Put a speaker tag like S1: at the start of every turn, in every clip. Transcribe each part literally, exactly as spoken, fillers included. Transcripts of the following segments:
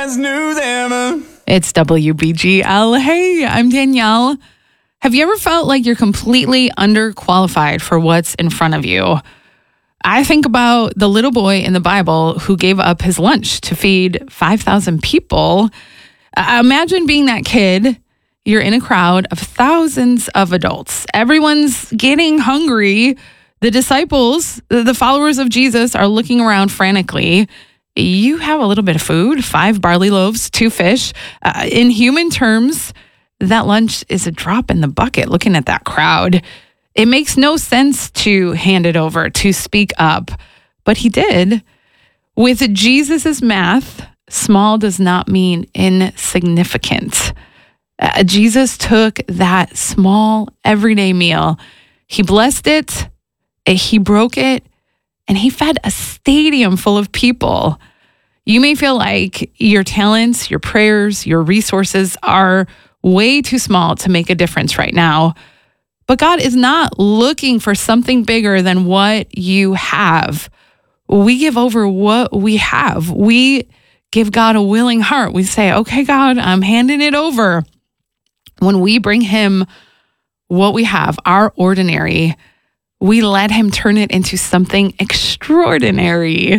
S1: always knew them.
S2: It's W B G L. Hey, I'm Danielle. Have you ever felt like you're completely underqualified for what's in front of you? I think about the little boy in the Bible who gave up his lunch to feed five thousand people. Uh, imagine being that kid. You're in a crowd of thousands of adults. Everyone's getting hungry. The disciples, the followers of Jesus, are looking around frantically. You have a little bit of food, five barley loaves, two fish. Uh, in human terms, that lunch is a drop in the bucket looking at that crowd. It makes no sense to hand it over, to speak up, but he did. With Jesus's math, small does not mean insignificant. Uh, Jesus took that small, everyday meal, he blessed it, he broke it, and he fed a stadium full of people. You may feel like your talents, your prayers, your resources are way too small to make a difference right now. But God is not looking for something bigger than what you have. We give over what we have. We give God a willing heart. We say, okay, God, I'm handing it over. When we bring him what we have, our ordinary, we let him turn it into something extraordinary.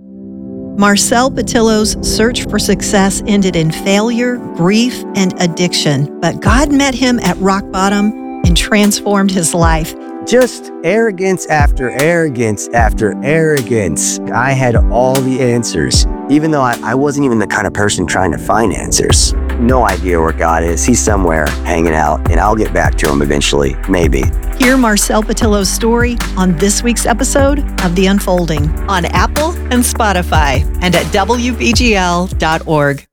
S3: Marcel Patillo's search for success ended in failure, grief, and addiction. But God met him at rock bottom and transformed his life.
S4: Just arrogance after arrogance after arrogance. I had all the answers, even though I, I wasn't even the kind of person trying to find answers. No idea where God is. He's somewhere hanging out, and I'll get back to him eventually, maybe.
S3: Hear Marcel Patillo's story on this week's episode of The Unfolding on Apple and Spotify and at W B G L dot org.